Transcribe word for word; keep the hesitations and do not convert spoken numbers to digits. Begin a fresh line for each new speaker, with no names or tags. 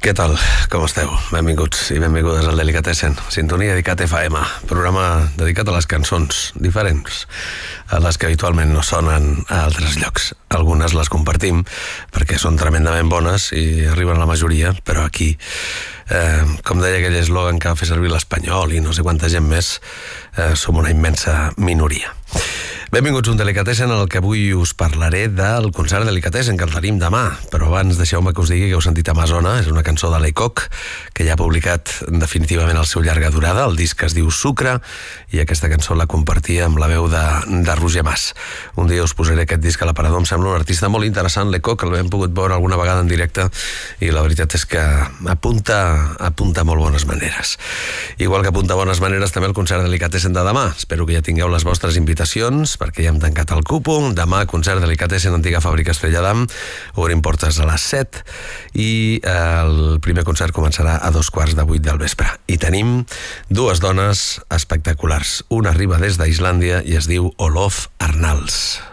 Què tal? Com esteu? Benvinguts i benvingudes al Delicatessen, sintonia dedicat F M, programa dedicat a les cançons diferents, a les que habitualment no sonen a altres llocs. Algunes les compartim perquè són tremendament bones i arriben a la majoria, però aquí, eh, com deia aquell eslògan que va fer servir l'Espanyol i no sé quanta gent més, eh, som una immensa minoria. Benvinguts a un Delicatessen en el que avui us parlaré del concert Delicatessen que el tenim demà, però abans deixeu-me que us digui que heu sentit Amazona, és una cançó de Laycock que ja ha publicat definitivament el seu llarga durada, el disc es diu Sucre, i aquesta cançó la compartia amb la veu de, de Roger Mas. Un dia us posaré aquest disc a l'aparador, em sembla un artista molt interessant, Laycock, el hem pogut veure alguna vegada en directe i la veritat és que apunta, apunta molt bones maneres. Igual que apunta bones maneres també el concert Delicatessen de demà. Espero que ja tingueu les vostres invitacions perquè ja hem tancat el cupo. Demà concert Delicatessen, antiga fàbrica Estrella d'Am, obrim portes a les set i el primer concert començarà a dos quarts de vuit del vespre. I tenim dues dones espectaculars. Una arriba des d'Islàndia i es diu Olof Arnalds.